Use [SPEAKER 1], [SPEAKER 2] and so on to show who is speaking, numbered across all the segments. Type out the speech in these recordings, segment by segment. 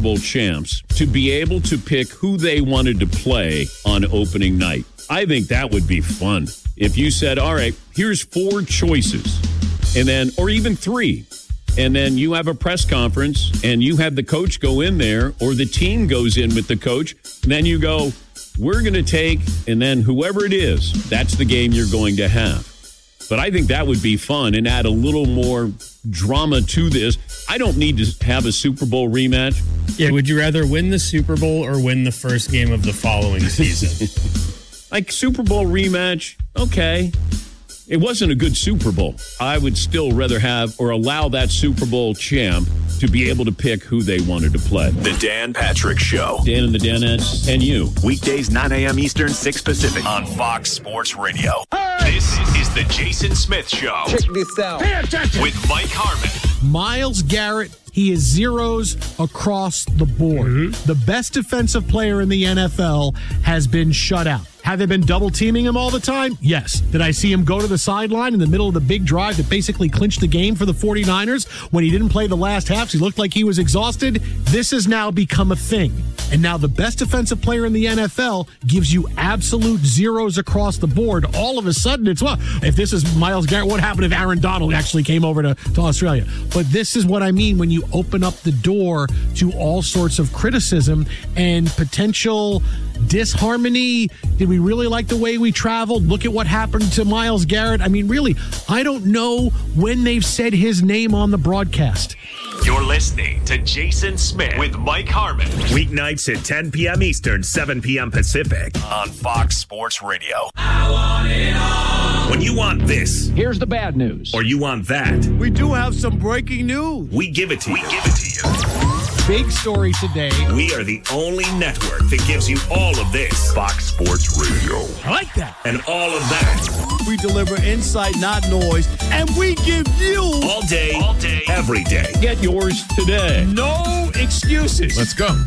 [SPEAKER 1] Bowl champs to be able to pick who they wanted to play on opening night. I think that would be fun. If you said, all right, here's 4 choices, and then, or even 3, and then you have a press conference and you have the coach go in there, or the team goes in with the coach, and then you go, we're going to take, and then whoever it is, that's the game you're going to have. But I think that would be fun and add a little more drama to this. I don't need to have a Super Bowl rematch.
[SPEAKER 2] Yeah, would you rather win the Super Bowl or win the first game of the following season?
[SPEAKER 1] Like Super Bowl rematch, okay. It wasn't a good Super Bowl. I would still rather have or allow that Super Bowl champ to be able to pick who they wanted to play.
[SPEAKER 3] The Dan Patrick Show.
[SPEAKER 1] Dan and the Danettes and you.
[SPEAKER 3] Weekdays, 9 a.m. Eastern, 6 Pacific. On Fox Sports Radio. This is the Jason Smith Show.
[SPEAKER 4] Check this out.
[SPEAKER 3] Pay attention. With Mike Harmon.
[SPEAKER 5] Myles Garrett, he is zeros across the board. Mm-hmm. The best defensive player in the NFL has been shut out. Have they been double teaming him all the time? Yes. Did I see him go to the sideline in the middle of the big drive that basically clinched the game for the 49ers when he didn't play the last half? He looked like he was exhausted. This has now become a thing. And now the best defensive player in the NFL gives you absolute zeros across the board. All of a sudden, it's, well, if this is Myles Garrett, what happened if Aaron Donald actually came over to Australia? But this is what I mean when you open up the door to all sorts of criticism and potential disharmony. Did we really like the way we traveled? Look at what happened to Myles Garrett. I mean, really, I don't know when they've said his name on the broadcast.
[SPEAKER 3] You're listening to Jason Smith with Mike Harmon.
[SPEAKER 6] Weeknights at 10 p.m. Eastern, 7 p.m. Pacific.
[SPEAKER 3] On Fox Sports Radio.
[SPEAKER 6] I want it all. When you want this.
[SPEAKER 7] Here's the bad news.
[SPEAKER 6] Or you want that.
[SPEAKER 5] We do have some breaking news.
[SPEAKER 6] We give it to you.
[SPEAKER 3] We give it to you.
[SPEAKER 5] Big story today.
[SPEAKER 6] We are the only network that gives you all of this.
[SPEAKER 3] Fox Sports Radio.
[SPEAKER 5] I like that.
[SPEAKER 6] And all of that.
[SPEAKER 5] We deliver insight, not noise. And we give you
[SPEAKER 6] all day, every day.
[SPEAKER 1] Get yours today.
[SPEAKER 5] No excuses.
[SPEAKER 1] Let's go.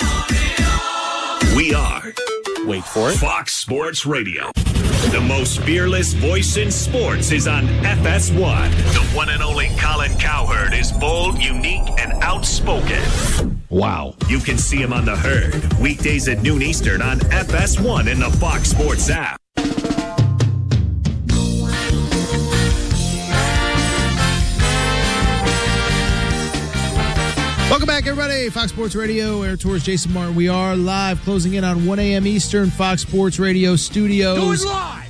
[SPEAKER 6] We are.
[SPEAKER 1] Wait for it.
[SPEAKER 6] Fox Sports Radio. The most fearless voice in sports is on FS1.
[SPEAKER 3] The one and only Colin Cowherd is bold, unique, and outspoken.
[SPEAKER 1] Wow.
[SPEAKER 6] You can see him on The Herd. Weekdays at noon Eastern on FS1 and the Fox Sports app.
[SPEAKER 8] Welcome back, everybody. Fox Sports Radio, Air Tours, Jason Martin. We are live, closing in on 1 a.m. Eastern, Fox Sports Radio studios.
[SPEAKER 5] Do it live.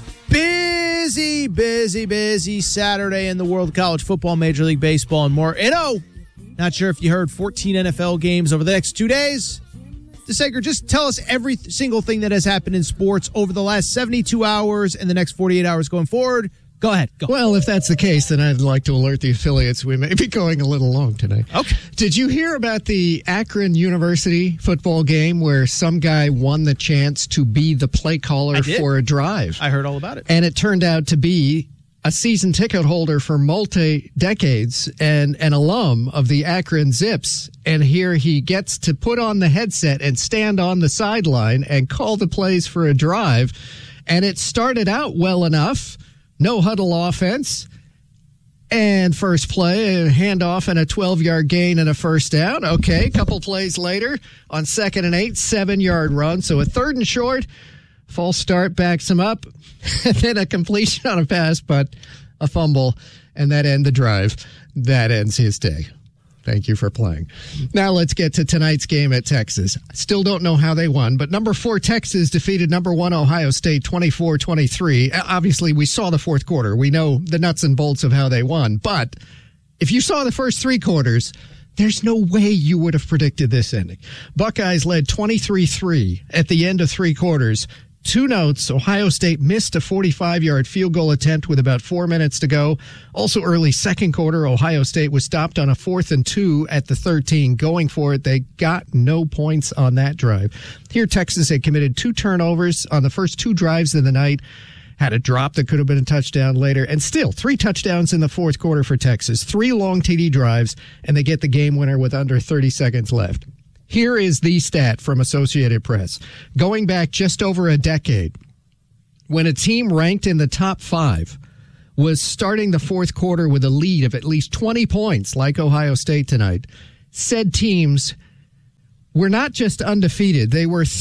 [SPEAKER 8] Busy Saturday in the world of college football, Major League Baseball, and more. Not sure if you heard 14 NFL games over the next 2 days. DeSager, just tell us every single thing that has happened in sports over the last 72 hours and the next 48 hours going forward. Go ahead. Go.
[SPEAKER 9] Well, if that's the case, then I'd like to alert the affiliates we may be going a little long tonight.
[SPEAKER 8] Okay.
[SPEAKER 9] Did you hear about the Akron University football game where some guy won the chance to be the play caller for a drive?
[SPEAKER 8] I heard all about it.
[SPEAKER 9] And it turned out to be a season ticket holder for multi-decades and an alum of the Akron Zips. And here he gets to put on the headset and stand on the sideline and call the plays for a drive. And it started out well enough. No huddle offense, and first play, a handoff and a 12-yard gain and a first down. Okay, a couple plays later on 2nd and 8, 7-yard run. So a 3rd and short, false start backs him up, and then a completion on a pass, but a fumble, and that ends the drive. That ends his day. Thank you for playing. Now let's get to tonight's game at Texas. Still don't know how they won, but number 4 Texas defeated number 1 Ohio State 24-23. Obviously, we saw the fourth quarter. We know the nuts and bolts of how they won. But if you saw the first 3 quarters, there's no way you would have predicted this ending. Buckeyes led 23-3 at the end of 3 quarters. 2 notes, Ohio State missed a 45-yard field goal attempt with about 4 minutes to go. Also early second quarter, Ohio State was stopped on a 4th and 2 at the 13. Going for it, they got no points on that drive. Here, Texas had committed 2 turnovers on the first 2 drives of the night. Had a drop that could have been a touchdown later. And still, 3 touchdowns in the fourth quarter for Texas. 3 long TD drives, and they get the game winner with under 30 seconds left. Here is the stat from Associated Press. Going back just over a decade, when a team ranked in the top 5 was starting the fourth quarter with a lead of at least 20 points, like Ohio State tonight, said teams were not just undefeated. They were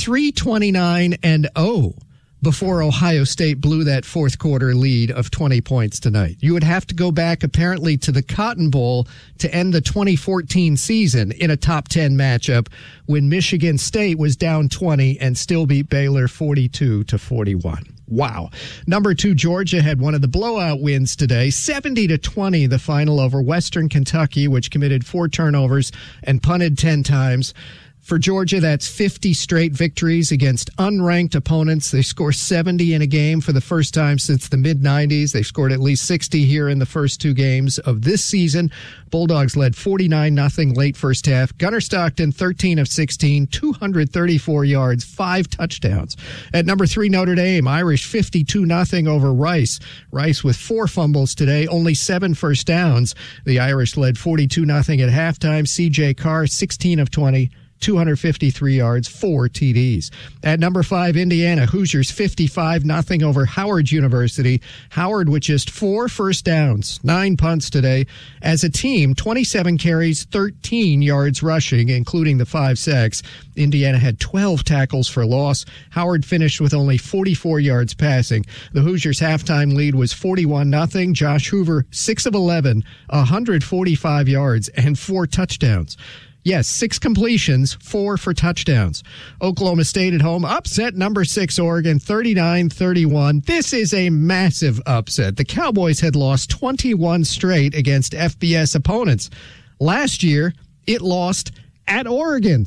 [SPEAKER 9] 3-29-0 before Ohio State blew that fourth quarter lead of 20 points tonight. You would have to go back apparently to the Cotton Bowl to end the 2014 season in a top 10 matchup when Michigan State was down 20 and still beat Baylor 42-41. Wow. Number 2, Georgia had one of the blowout wins today, 70-20, the final over Western Kentucky, which committed 4 turnovers and punted 10 times. For Georgia, that's 50 straight victories against unranked opponents. They score 70 in a game for the first time since the mid-90s. They've scored at least 60 here in the first 2 games of this season. Bulldogs led 49-0 late first half. Gunnar Stockton, 13 of 16, 234 yards, 5 touchdowns. At number 3, Notre Dame, Irish 52-0 over Rice. Rice with 4 fumbles today, only 7 first downs. The Irish led 42-0 at halftime. C.J. Carr, 16 of 20. 253 yards, 4 TDs. At number 5, Indiana, Hoosiers 55-0 over Howard University. Howard with just 4 first downs, 9 punts today. As a team, 27 carries, 13 yards rushing, including the 5 sacks. Indiana had 12 tackles for loss. Howard finished with only 44 yards passing. The Hoosiers' halftime lead was 41-0. Josh Hoover, 6 of 11, 145 yards, and 4 touchdowns. Yes, 6 completions, 4 for touchdowns. Oklahoma State at home upset number 6 Oregon 39-31. This is a massive upset. The Cowboys had lost 21 straight against FBS opponents. Last year, it lost at Oregon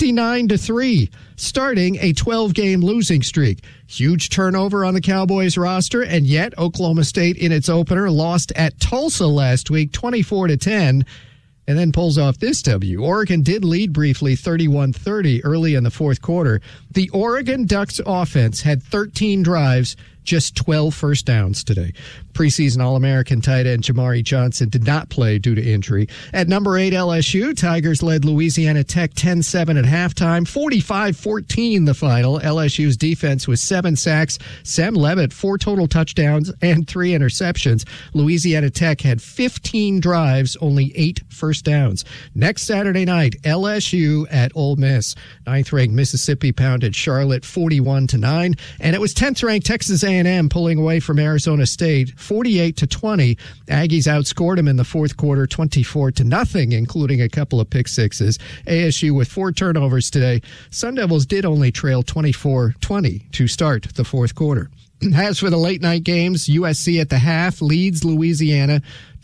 [SPEAKER 9] 69-3, starting a 12-game losing streak. Huge turnover on the Cowboys roster, and yet Oklahoma State in its opener lost at Tulsa last week 24-10. And then pulls off this W. Oregon did lead briefly 31-30 early in the fourth quarter. The Oregon Ducks offense had 13 drives, just 12 first downs today. Preseason All-American tight end Jamari Johnson did not play due to injury. At number 8, LSU, Tigers led Louisiana Tech 10-7 at halftime, 45-14 the final. LSU's defense was 7 sacks. Sam Levitt, 4 total touchdowns and 3 interceptions. Louisiana Tech had 15 drives, only 8 first downs. Next Saturday night, LSU at Ole Miss. 9th-ranked Mississippi pounded Charlotte 41-9, and it was 10th-ranked Texas A&M pulling away from Arizona State 48-20. Aggies outscored them in the fourth quarter 24-0, including a couple of pick sixes. ASU with 4 turnovers today. Sun Devils did only trail 24-20 to start the fourth quarter. As for the late night games, USC at the half leads Louisiana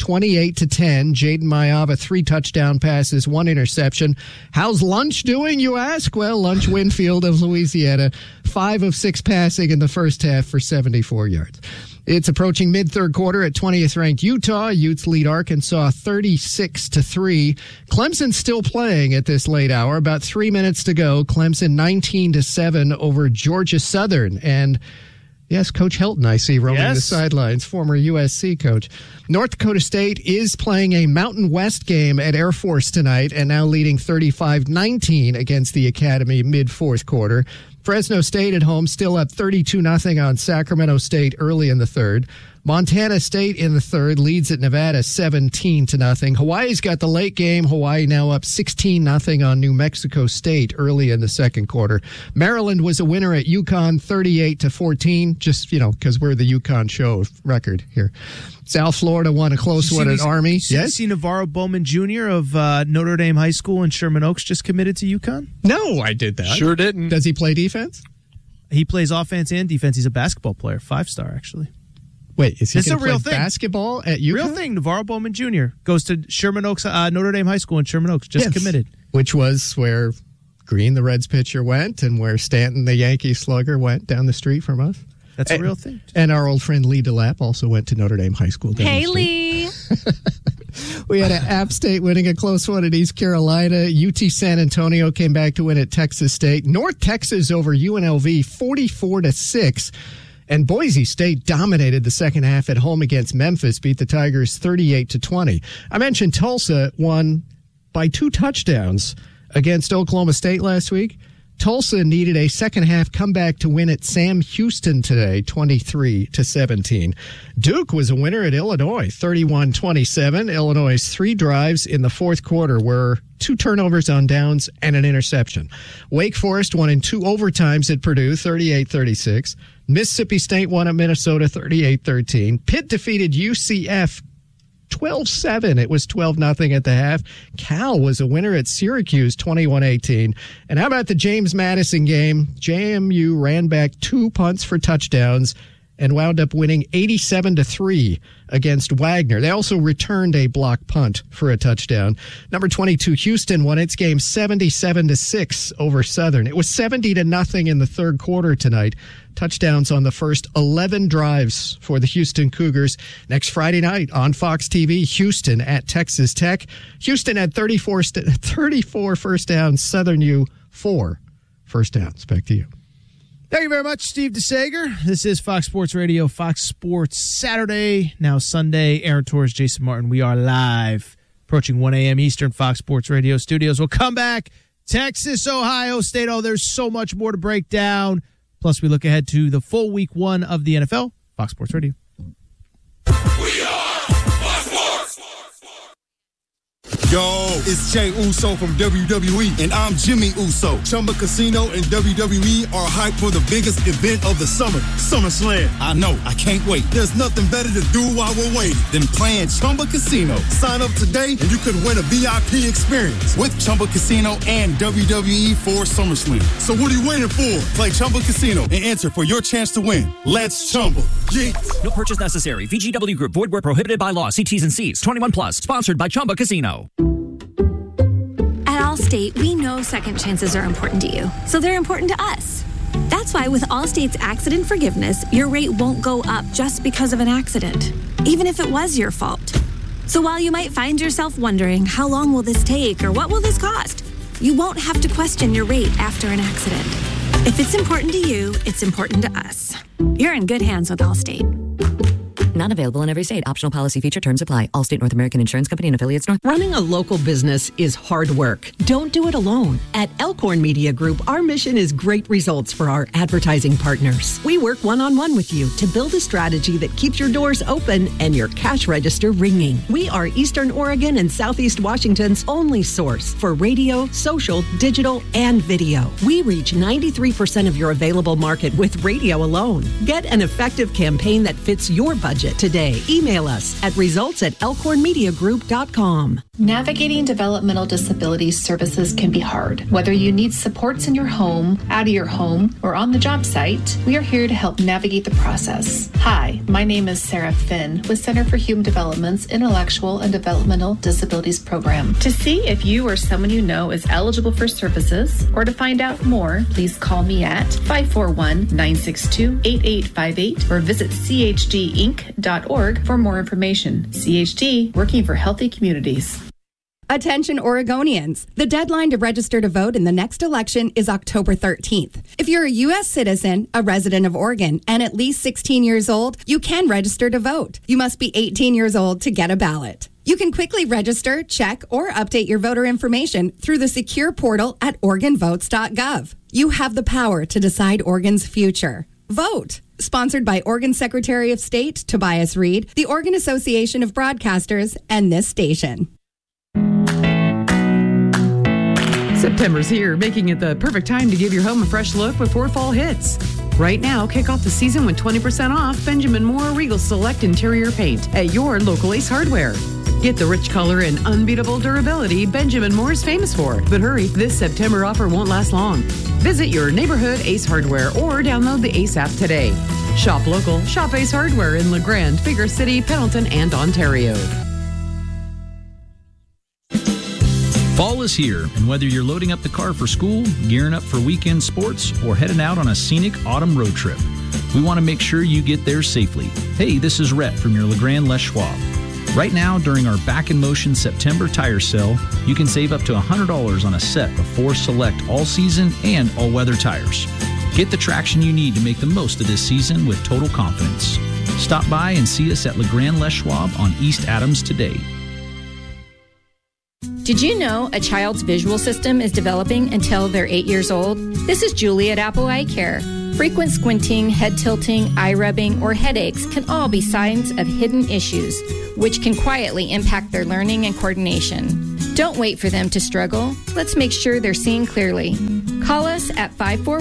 [SPEAKER 9] 28-10. Jaden Mayava, 3 touchdown passes, 1 interception. How's Lunch doing, you ask? Well, Lunch Winfield of Louisiana, 5 of 6 passing in the first half for 74 yards. It's approaching mid-third quarter at 20th-ranked Utah. Utes lead Arkansas 36-3. Clemson still playing at this late hour. About 3 minutes to go. Clemson 19-7 over Georgia Southern. And yes, Coach Helton, I see, roaming the sidelines, former USC coach. North Dakota State is playing a Mountain West game at Air Force tonight and now leading 35-19 against the Academy mid-fourth quarter. Fresno State at home still up 32-0 on Sacramento State early in the third. Montana State in the third leads at Nevada 17-0. Hawaii's got the late game. Hawaii now up 16-0 on New Mexico State early in the second quarter. Maryland was a winner at UConn 38-14, just, because we're the UConn show record here. South Florida won a close one at Army.
[SPEAKER 8] Yes? You see Navarro Bowman Jr. of Notre Dame High School in Sherman Oaks just committed to UConn?
[SPEAKER 9] No, I did that.
[SPEAKER 2] Sure didn't.
[SPEAKER 9] Does he play defense?
[SPEAKER 8] He plays offense and defense. He's a basketball player, 5-star, actually.
[SPEAKER 9] Wait, is he going to play
[SPEAKER 8] real thing.
[SPEAKER 9] Basketball at UConn?
[SPEAKER 8] Real thing. Navarro Bowman Jr. goes to Sherman Oaks, Notre Dame High School in Sherman Oaks, just committed.
[SPEAKER 9] Which was where Green, the Reds pitcher, went and where Stanton, the Yankees slugger, went down the street from us.
[SPEAKER 8] That's a real thing.
[SPEAKER 9] And our old friend Lee DeLapp also went to Notre Dame High School.
[SPEAKER 4] Hey, Lee.
[SPEAKER 9] We had App State winning a close one at East Carolina. UT San Antonio came back to win at Texas State. North Texas over UNLV 44-6. And Boise State dominated the second half at home against Memphis, beat the Tigers 38-20. I mentioned Tulsa won by 2 touchdowns against Oklahoma State last week. Tulsa needed a second-half comeback to win at Sam Houston today, 23-17. Duke was a winner at Illinois, 31-27. Illinois' 3 drives in the fourth quarter were 2 turnovers on downs and an interception. Wake Forest won in 2 overtimes at Purdue, 38-36. Mississippi State won at Minnesota, 38-13. Pitt defeated UCF 12-7. It was 12-0 at the half. Cal was a winner at Syracuse, 21-18. And how about the James Madison game? JMU ran back 2 punts for touchdowns and wound up winning 87-3 against Wagner. They also returned a block punt for a touchdown. Number 22, Houston won its game 77-6 over Southern. It was 70-0 in the third quarter tonight. Touchdowns on the first 11 drives for the Houston Cougars. Next Friday night on Fox TV, Houston at Texas Tech. Houston had 34 first downs, Southern U 4 first downs. Back to you.
[SPEAKER 8] Thank you very much, Steve DeSager. This is Fox Sports Radio, Fox Sports Saturday, now Sunday. Aaron Torres, Jason Martin. We are live, approaching 1 a.m. Eastern, Fox Sports Radio studios. We'll come back. Texas, Ohio State. Oh, there's so much more to break down. Plus, we look ahead to the full week 1 of the NFL. Fox Sports Radio.
[SPEAKER 4] We are Fox Sports. Yo, it's Jay Uso from WWE, and I'm Jimmy Uso. Chumba Casino and WWE are hyped for the biggest event of the summer, SummerSlam. I know, I can't wait. There's nothing better to do while we're waiting than playing Chumba Casino. Sign up today, and you could win a VIP experience with Chumba Casino and WWE for SummerSlam. So what are you waiting for? Play Chumba Casino and enter for your chance to win. Let's Chumba. Yeah.
[SPEAKER 7] No purchase necessary. VGW Group. Void where prohibited by law. See T's and C's. 21 plus. Sponsored by Chumba Casino.
[SPEAKER 10] At Allstate, we know second chances are important to you, so they're important to us. That's why with Allstate's accident forgiveness, your rate won't go up just because of an accident, even if it was your fault. So while you might find yourself wondering, how long will this take or what will this cost? You won't have to question your rate after an accident. If it's important to you, it's important to us. You're in good hands with Allstate.
[SPEAKER 11] Not available in every state. Optional policy feature terms apply. Allstate North American Insurance Company and affiliates.
[SPEAKER 12] Running a local business is hard work. Don't do it alone. At Elkhorn Media Group, our mission is great results for our advertising partners. We work one-on-one with you to build a strategy that keeps your doors open and your cash register ringing. We are Eastern Oregon and Southeast Washington's only source for radio, social, digital, and video. We reach 93% of your available market with radio alone. Get an effective campaign that fits your budget today. Email us at results@results@remediagroup.com.
[SPEAKER 13] Navigating developmental disability services can be hard. Whether you need supports in your home, out of your home, or on the job site, we are here to help navigate the process. Hi, my name is Sarah Finn with Center for Human Development's Intellectual and Developmental Disabilities Program. To see if you or someone you know is eligible for services, or to find out more, please call me at 541-962-8858 or visit chdinc.org for more information. CHD, working for healthy communities.
[SPEAKER 14] Attention Oregonians. The deadline to register to vote in the next election is October 13th. If you're a U.S. citizen, a resident of Oregon, and at least 16 years old, you can register to vote. You must be 18 years old to get a ballot. You can quickly register, check, or update your voter information through the secure portal at OregonVotes.gov. You have the power to decide Oregon's future. Vote. Sponsored by Oregon Secretary of State Tobias Reed, the Oregon Association of Broadcasters, and this station.
[SPEAKER 15] September's here, making it the perfect time to give your home a fresh look before fall hits. Right now, kick off the season with 20% off Benjamin Moore Regal Select Interior Paint at your local Ace Hardware. Get the rich color and unbeatable durability Benjamin Moore is famous for. But hurry, this September offer won't last long. Visit your neighborhood Ace Hardware or download the Ace app today. Shop local, shop Ace Hardware in LeGrand, Bigger City, Pendleton, and Ontario.
[SPEAKER 16] Fall is here, and whether you're loading up the car for school, gearing up for weekend sports, or heading out on a scenic autumn road trip, we want to make sure you get there safely. Hey, this is Rhett from your LeGrand Les Schwab. Right now, during our Back in Motion September tire sale, you can save up to $100 on a set of 4 select all-season and all-weather tires. Get the traction you need to make the most of this season with total confidence. Stop by and see us at LeGrand Les Schwab on East Adams today.
[SPEAKER 17] Did you know a child's visual system is developing until they're 8 years old? This is Julie at Apple Eye Care. Frequent squinting, head tilting, eye rubbing, or headaches can all be signs of hidden issues, which can quietly impact their learning and coordination. Don't wait for them to struggle. Let's make sure they're seeing clearly. Call us at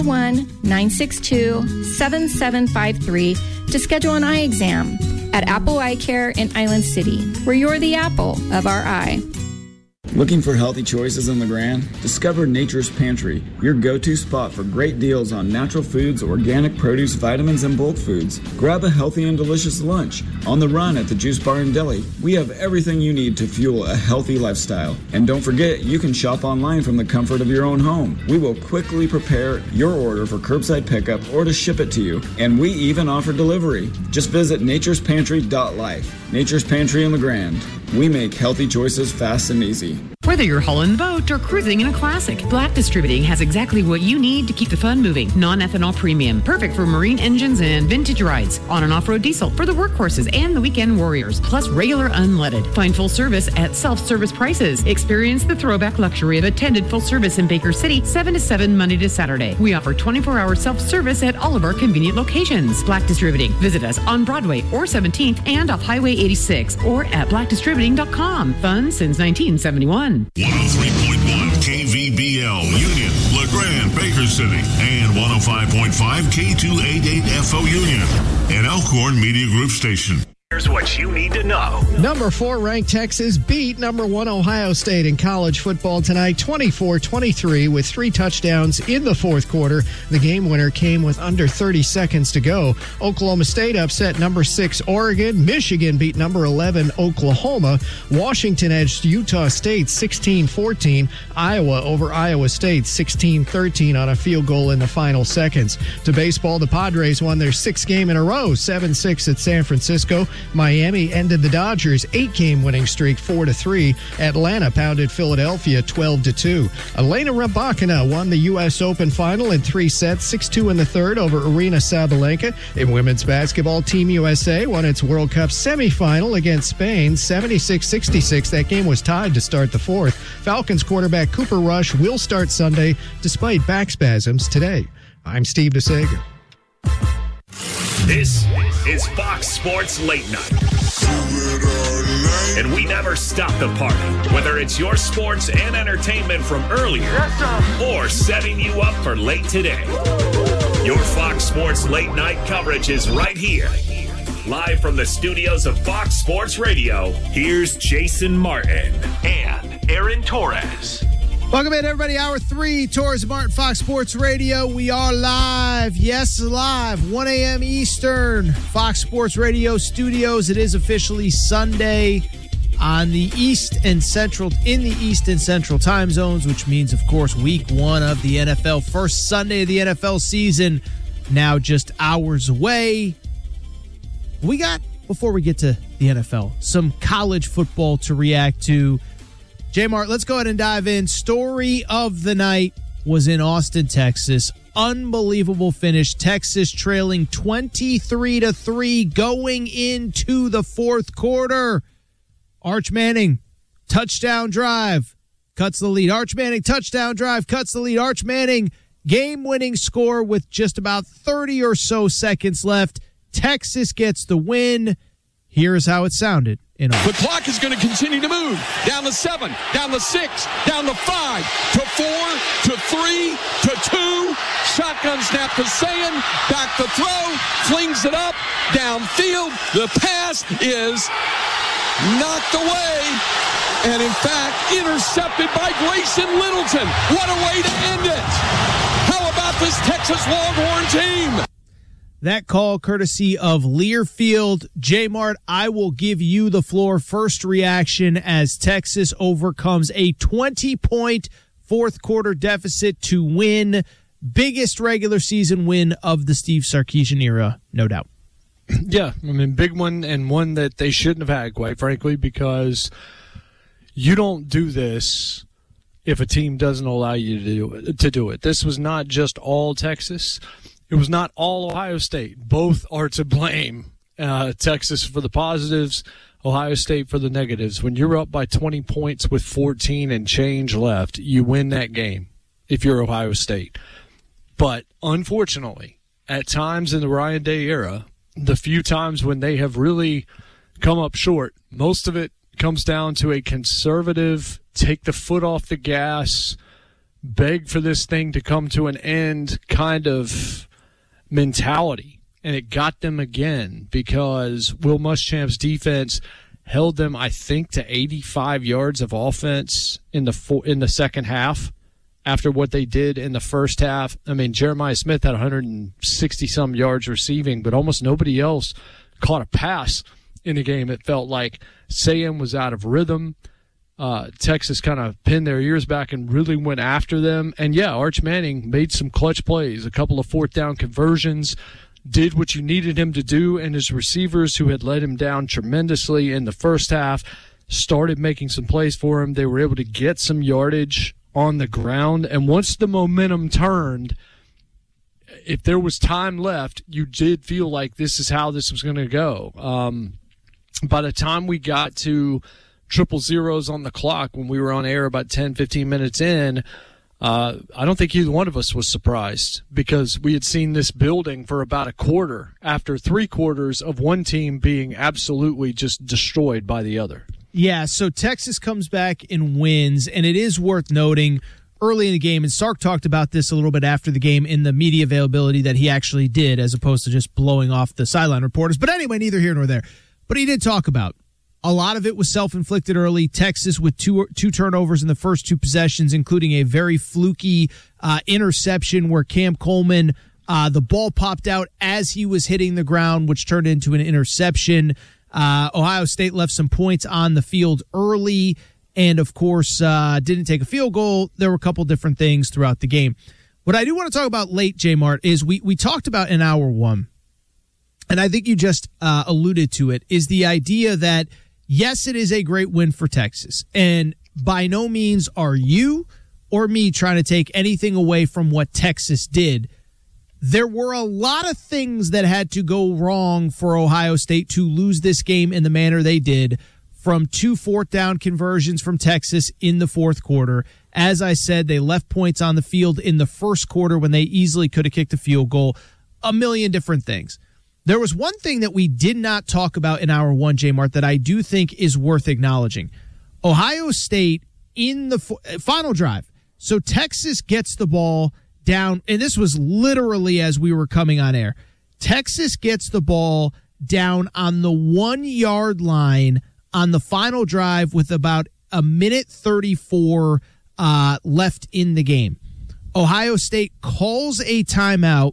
[SPEAKER 17] 541-962-7753 to schedule an eye exam at Apple Eye Care in Island City, where you're the apple of our eye.
[SPEAKER 18] Looking for healthy choices in LeGrand? Discover Nature's Pantry, your go-to spot for great deals on natural foods, organic produce, vitamins, and bulk foods. Grab a healthy and delicious lunch. On the run at the Juice Bar and Deli, we have everything you need to fuel a healthy lifestyle. And don't forget, you can shop online from the comfort of your own home. We will quickly prepare your order for curbside pickup or to ship it to you. And we even offer delivery. Just visit naturespantry.life. Nature's Pantry in LeGrand. We make healthy choices fast and easy.
[SPEAKER 15] Whether you're hauling the boat or cruising in a classic, Black Distributing has exactly what you need to keep the fun moving. Non-ethanol premium, perfect for marine engines and vintage rides. On and off-road diesel for the workhorses and the weekend warriors. Plus regular unleaded. Find full service at self-service prices. Experience the throwback luxury of attended full service in Baker City, 7 to 7 Monday to Saturday. We offer 24-hour self-service at all of our convenient locations. Black Distributing. Visit us on Broadway or 17th and off Highway 86 or at blackdistributing.com. Fun since 1971.
[SPEAKER 19] 103.1 KVBL Union, LeGrand, Baker City, and 105.5 K288FO Union, an Elkhorn Media Group station.
[SPEAKER 3] Here's what you need to know.
[SPEAKER 9] Number 4 ranked Texas beat number 1 Ohio State in college football tonight, 24-23 with 3 touchdowns in the fourth quarter. The game winner came with under 30 seconds to go. Oklahoma State upset number 6 Oregon. Michigan beat number 11 Oklahoma. Washington edged Utah State 16-14. Iowa over Iowa State 16-13 on a field goal in the final seconds. To baseball, the Padres won their 6th game in a row, 7-6 at San Francisco. Miami ended the Dodgers' 8-game winning streak 4-3. Atlanta pounded Philadelphia 12-2. Elena Rybakina won the U.S. Open final in 3 sets, 6-2 in the third over Arina Sabalenka. In women's basketball, Team USA won its World Cup semifinal against Spain, 76-66. That game was tied to start the fourth. Falcons quarterback Cooper Rush will start Sunday despite back spasms today. I'm Steve DeSager.
[SPEAKER 3] This is Fox Sports Late Night. And we never stop the party, whether it's your sports and entertainment from earlier or setting you up for late today. Your Fox Sports Late Night coverage is right here. Live from the studios of Fox Sports Radio, here's Jason Martin and Aaron Torres.
[SPEAKER 8] Welcome in, everybody. Hour 3, Torres Martin, Fox Sports Radio. We are live. Yes, live. 1 a.m. Eastern. Fox Sports Radio studios. It is officially Sunday on the East and Central, in the East and Central time zones, which means, of course, week 1 of the NFL. First Sunday of the NFL season, now just hours away. We got, before we get to the NFL, some college football to react to. J-Mart, let's go ahead and dive in. Story of the night was in Austin, Texas. Unbelievable finish. Texas trailing 23-3 going into the fourth quarter. Arch Manning, touchdown drive, cuts the lead. Arch Manning, touchdown drive, cuts the lead. Arch Manning, game-winning score with just about 30 or so seconds left. Texas gets the win. Here's how it sounded.
[SPEAKER 20] The clock is going to continue to move. Down to 7, down to 6, down to 5, to 4, to 3, to 2. Shotgun snap to Sayin. Back to throw. Flings it up. Downfield. The pass is knocked away. And in fact, intercepted by Grayson Littleton. What a way to end it. How about this Texas Longhorn team?
[SPEAKER 8] That call courtesy of Learfield. J-Mart, I will give you the floor. First reaction as Texas overcomes a 20-point fourth quarter deficit to win. Biggest regular season win of the Steve Sarkisian era, no doubt.
[SPEAKER 2] Yeah, I mean, big one, and one that they shouldn't have had, quite frankly, because you don't do this if a team doesn't allow you to do it. This was not just all Texas. It was not all Ohio State. Both are to blame. Texas for the positives, Ohio State for the negatives. When you're up by 20 points with 14 and change left, you win that game if you're Ohio State. But unfortunately, at times in the Ryan Day era, the few times when they have really come up short, most of it comes down to a conservative, take the foot off the gas, beg for this thing to come to an end kind of mentality. And it got them again because Will Muschamp's defense held them, I think, to 85 yards of offense in the second half after what they did in the first half. I mean, Jeremiah Smith had 160-some yards receiving, but almost nobody else caught a pass in the game. It felt like Sam was out of rhythm. Texas kind of pinned their ears back and really went after them. And, yeah, Arch Manning made some clutch plays, a couple of fourth-down conversions, did what you needed him to do, and his receivers, who had let him down tremendously in the first half, started making some plays for him. They were able to get some yardage on the ground, and once the momentum turned, if there was time left, you did feel like this is how this was going to go. By the time we got to 000 on the clock, when we were on air about 10, 15 minutes in, I don't think either one of us was surprised because we had seen this building for about a quarter after 3 quarters of one team being absolutely just destroyed by the other.
[SPEAKER 8] Yeah, so Texas comes back and wins, and it is worth noting early in the game, and Sark talked about this a little bit after the game in the media availability that he actually did as opposed to just blowing off the sideline reporters. But anyway, neither here nor there. But he did talk about a lot of it was self-inflicted early. Texas with two turnovers in the first 2 possessions, including a very fluky interception where Cam Coleman, the ball popped out as he was hitting the ground, which turned into an interception. Ohio State left some points on the field early and, of course, didn't take a field goal. There were a couple different things throughout the game. What I do want to talk about late, J-Mart, is we talked about in hour 1, and I think you just alluded to it, is the idea that yes, it is a great win for Texas, and by no means are you or me trying to take anything away from what Texas did. There were a lot of things that had to go wrong for Ohio State to lose this game in the manner they did, from 2 fourth-down conversions from Texas in the fourth quarter. As I said, they left points on the field in the first quarter when they easily could have kicked a field goal. A million different things. There was one thing that we did not talk about in hour 1, J-Mart, that I do think is worth acknowledging. Ohio State in the final drive. So Texas gets the ball down, and this was literally as we were coming on air. Texas gets the ball down on the 1-yard line on the final drive with about a minute 34 left in the game. Ohio State calls a timeout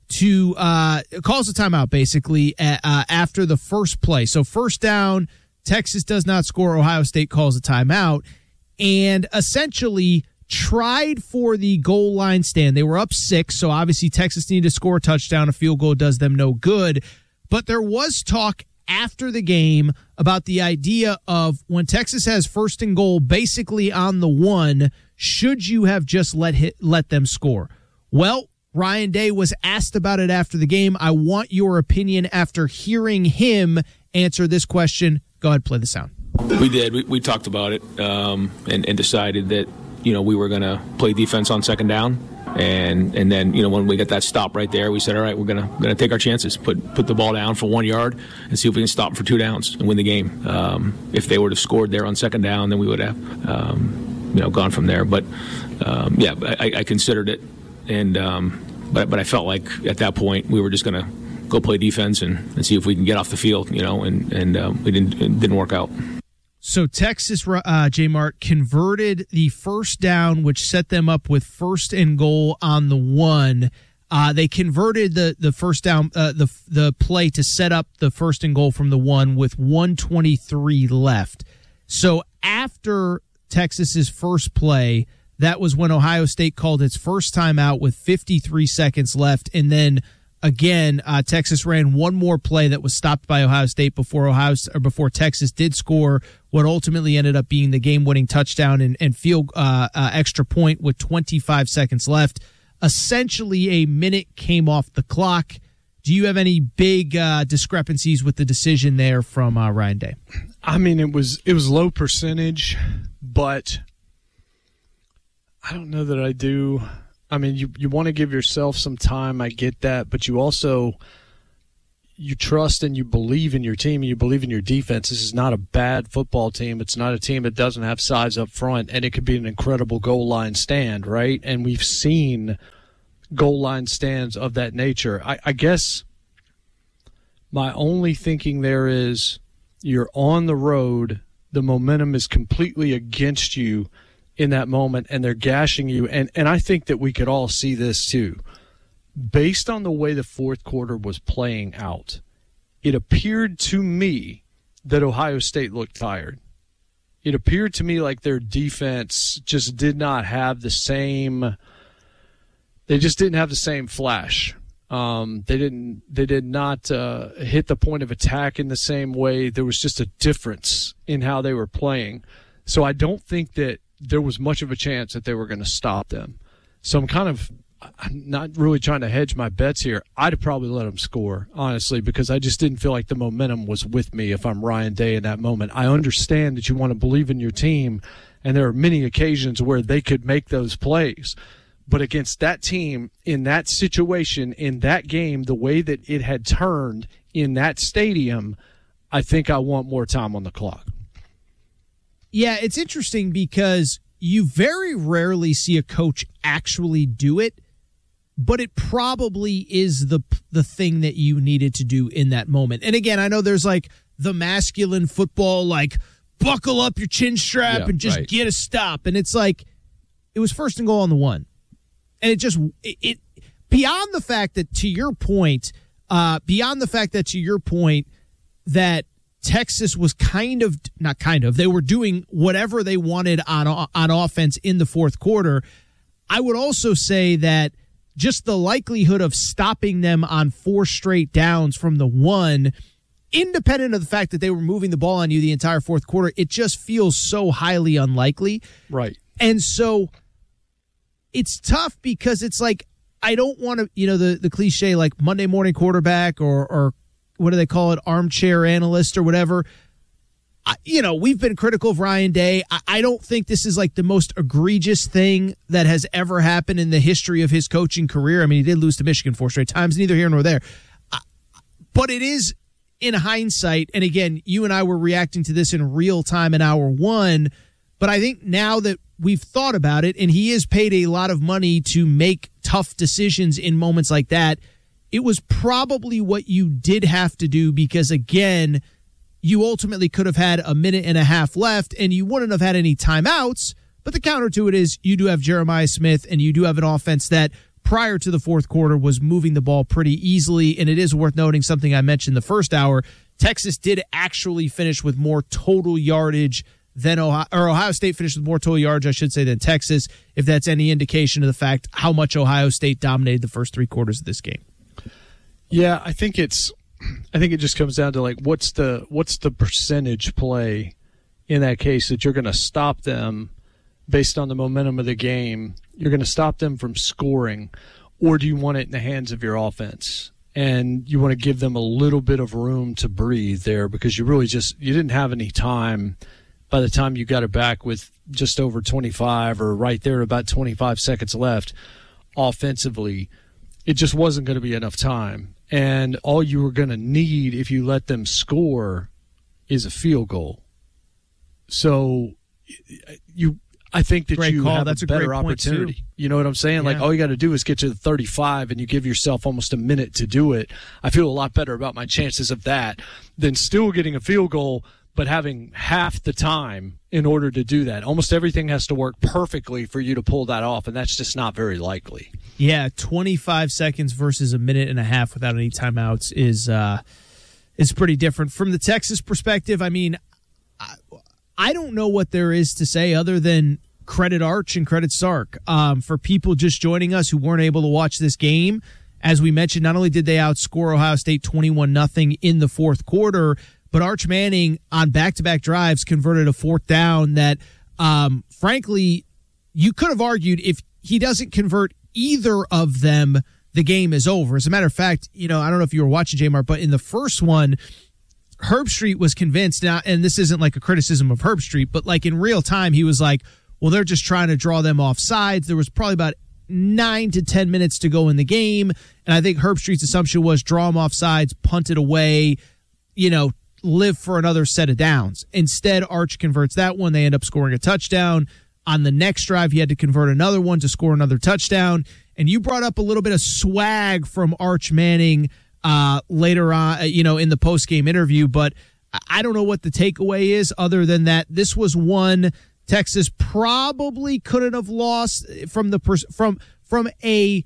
[SPEAKER 8] basically after the first play. So first down, Texas does not score. Ohio State calls a timeout and essentially tried for the goal line stand. They were up 6, so obviously Texas needed to score a touchdown. A field goal does them no good. But there was talk after the game about the idea of when Texas has first and goal basically on the 1, should you have just let them score? Well, Ryan Day was asked about it after the game. I want your opinion after hearing him answer this question. Go ahead, play the sound.
[SPEAKER 21] We did. We talked about it and decided that, we were going to play defense on second down. And then, when we got that stop right there, we said, all right, we're gonna take our chances, put the ball down for 1 yard and see if we can stop for 2 downs and win the game. If they would have scored there on second down, then we would have, gone from there. But, I considered it. And but I felt like at that point we were just going to go play defense and see if we can get off the field, and it didn't work out.
[SPEAKER 8] So Texas, J-Mart, converted the first down, which set them up with first and goal on the 1. They converted the first down, the play to set up the first and goal from the 1 with 1:23 left. So after Texas's first play, that was when Ohio State called its first timeout with 53 seconds left. And then again, Texas ran one more play that was stopped by Ohio State before Texas did score what ultimately ended up being the game-winning touchdown and field extra point with 25 seconds left. Essentially, a minute came off the clock. Do you have any big discrepancies with the decision there from Ryan Day?
[SPEAKER 2] I mean, it was low percentage, but I don't know that I do. I mean, you want to give yourself some time. I get that, but you also you trust and you believe in your team and you believe in your defense. This is not a bad football team. It's not a team that doesn't have size up front, and it could be an incredible goal line stand, right? And we've seen goal line stands of that nature. I guess my only thinking there is you're on the road. The momentum is completely against you in that moment, and they're gashing you. And I think that we could all see this too. Based on the way the fourth quarter was playing out, it appeared to me that Ohio State looked tired. It appeared to me like their defense just did not have the same – they just didn't have the same flash. They did not hit the point of attack in the same way. There was just a difference in how they were playing. So I don't think that there was much of a chance that they were going to stop them. So I'm not really trying to hedge my bets here. I'd probably let them score, honestly, because I just didn't feel like the momentum was with me if I'm Ryan Day in that moment. I understand that you want to believe in your team, and there are many occasions where they could make those plays. But against that team, in that situation, in that game, the way that it had turned in that stadium, I think I want more time on the clock.
[SPEAKER 8] Yeah, it's interesting because you very rarely see a coach actually do it, but it probably is the thing that you needed to do in that moment. And again, I know there's like the masculine football, like buckle up your chin strap and just get a stop. And it's like, it was 1st and goal on the 1. And it beyond the fact that to your point that Texas was they were doing whatever they wanted on offense in the fourth quarter. I would also say that just the likelihood of stopping them on 4 straight downs from the 1, independent of the fact that they were moving the ball on you the entire fourth quarter, it just feels so highly unlikely.
[SPEAKER 2] Right.
[SPEAKER 8] And so it's tough because it's like, I don't want to, the cliche like Monday morning quarterback or what do they call it, armchair analyst or whatever. We've been critical of Ryan Day. I don't think this is like the most egregious thing that has ever happened in the history of his coaching career. I mean, he did lose to Michigan 4 straight times, neither here nor there. But it is, in hindsight, and again, you and I were reacting to this in real time in hour 1, but I think now that we've thought about it, and he is paid a lot of money to make tough decisions in moments like that, it was probably what you did have to do because, again, you ultimately could have had a minute and a half left and you wouldn't have had any timeouts. But the counter to it is you do have Jeremiah Smith and you do have an offense that prior to the fourth quarter was moving the ball pretty easily. And it is worth noting something I mentioned the first hour. Texas did actually finish with more total yardage than Ohio State finished with more total yards, I should say, than Texas, if that's any indication of the fact how much Ohio State dominated the first 3 quarters of this game.
[SPEAKER 2] Yeah, I think it just comes down to like what's the percentage play in that case that you're going to stop them based on the momentum of the game. You're going to stop them from scoring, or do you want it in the hands of your offense? And you want to give them a little bit of room to breathe there because you didn't have any time by the time you got it back with just over 25 or right there about 25 seconds left offensively. It just wasn't going to be enough time. And all you were going to need if you let them score is a field goal. So I think that you have a better opportunity. You know what I'm saying? Yeah. Like all you got to do is get to the 35 and you give yourself almost a minute to do it. I feel a lot better about my chances of that than still getting a field goal but having half the time in order to do that. Almost everything has to work perfectly for you to pull that off, and that's just not very likely.
[SPEAKER 8] Yeah, 25 seconds versus a minute and a half without any timeouts is pretty different. From the Texas perspective, I mean, I don't know what there is to say other than credit Arch and credit Sark. For people just joining us who weren't able to watch this game, as we mentioned, not only did they outscore Ohio State 21-0 in the fourth quarter, but Arch Manning on back-to-back drives converted a 4th down that, frankly, you could have argued if he doesn't convert either of them, the game is over. As a matter of fact, I don't know if you were watching, J-Mart, but in the first one, Herb Street was convinced now, and this isn't like a criticism of Herb Street, but like in real time, he was like, well, they're just trying to draw them off sides. There was probably about 9 to 10 minutes to go in the game. And I think Herb Street's assumption was draw them off sides, punt it away, live for another set of downs. Instead, Arch converts that one. They end up scoring a touchdown. On the next drive, he had to convert another one to score another touchdown. And you brought up a little bit of swag from Arch Manning later on, in the post-game interview, but I don't know what the takeaway is other than that this was one Texas probably couldn't have lost from a